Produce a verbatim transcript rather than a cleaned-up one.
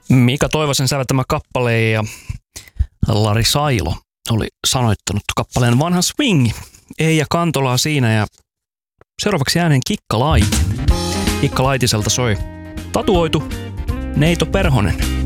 Mika Toivosen säveltämä kappale ja Lari Sailo oli sanoittanut kappaleen Vanha swingi. Eija Kantolaa siinä ja seuraavaksi ääneen Kikka Laiti. Kikka Laitiselta soi Tatuoitu Neito Perhonen.